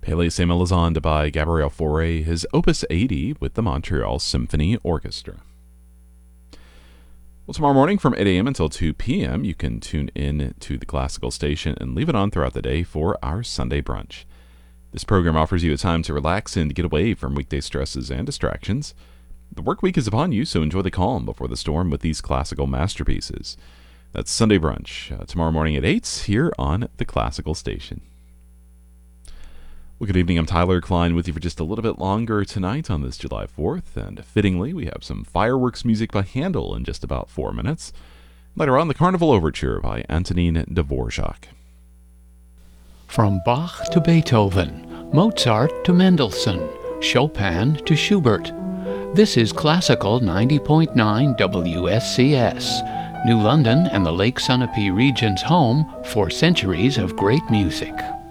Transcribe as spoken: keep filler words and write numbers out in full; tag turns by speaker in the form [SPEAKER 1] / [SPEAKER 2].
[SPEAKER 1] Palais Saint-Melisande by Gabriel Fauré, his Opus eighty with the Montreal Symphony Orchestra. Well, tomorrow morning from eight a.m. until two p.m., you can tune in to the Classical Station and leave it on throughout the day for our Sunday brunch. This program offers you a time to relax and get away from weekday stresses and distractions. The work week is upon you, so enjoy the calm before the storm with these classical masterpieces. That's Sunday brunch, uh, tomorrow morning at eight here on the Classical Station. Well, good evening. I'm Tyler Klein with you for just a little bit longer tonight on this July fourth, and fittingly, we have some fireworks music by Handel in just about four minutes. Later on, the Carnival Overture by Antonin Dvorak.
[SPEAKER 2] From Bach to Beethoven, Mozart to Mendelssohn, Chopin to Schubert. This is Classical ninety point nine W S C S, New London and the Lake Sunapee region's home for centuries of great music.